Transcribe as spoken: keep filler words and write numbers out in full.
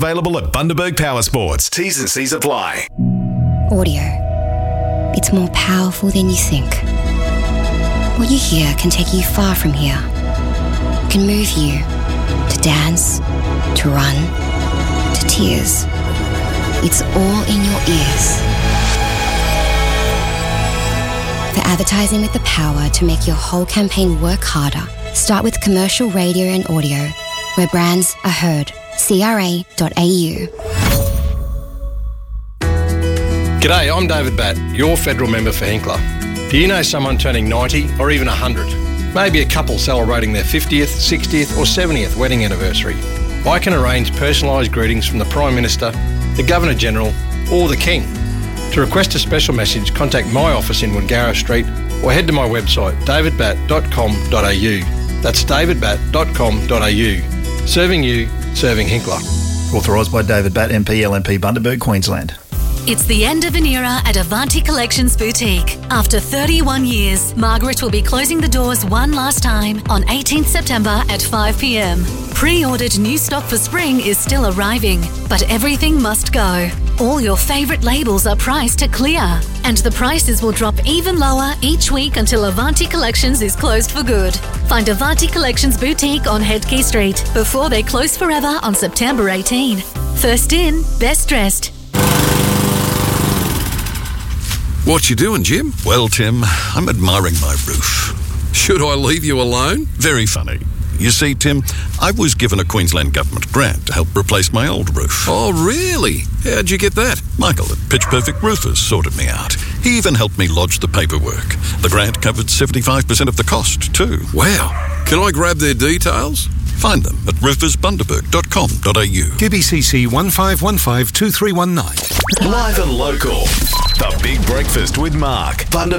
Available at Bundaberg Power Sports. T's and C's apply. Audio. It's more powerful than you think. What you hear can take you far from here. It can move you to dance, to run, to tears. It's all in your ears. For advertising with the power to make your whole campaign work harder, start with commercial radio and audio, where brands are heard. C R A dot A U. G'day, I'm David Batt, your federal member for Hinkler. Do you know someone turning ninety or even one hundred? Maybe a couple celebrating their fiftieth, sixtieth or seventieth wedding anniversary. I can arrange personalised greetings from the Prime Minister, the Governor-General or the King. To request a special message, contact my office in Wangara Street or head to my website david batt dot com dot a u. That's david batt dot com dot a u. Serving you, serving Hinkler. Authorised by David Batt, M P, L N P, Bundaberg, Queensland. It's the end of an era at Avanti Collections Boutique. After thirty-one years, Margaret will be closing the doors one last time on eighteenth September at five p m. Pre-ordered new stock for spring is still arriving, but everything must go. All your favourite labels are priced to clear, and the prices will drop even lower each week until Avanti Collections is closed for good. Find Avanti Collections Boutique on Headkey Street before they close forever on September eighteenth. First in, best dressed. What you doing, Jim? Well, Tim, I'm admiring my roof. Should I leave you alone? Very funny. You see, Tim, I was given a Queensland Government grant to help replace my old roof. Oh, really? How'd you get that? Michael at Pitch Perfect Roofers sorted me out. He even helped me lodge the paperwork. The grant covered seventy-five percent of the cost, too. Wow. Can I grab their details? Find them at roofers bundaberg dot com dot a u. Q B C C one five one five two three one nine. Live and local. The Big Breakfast with Mark. Bundaberg.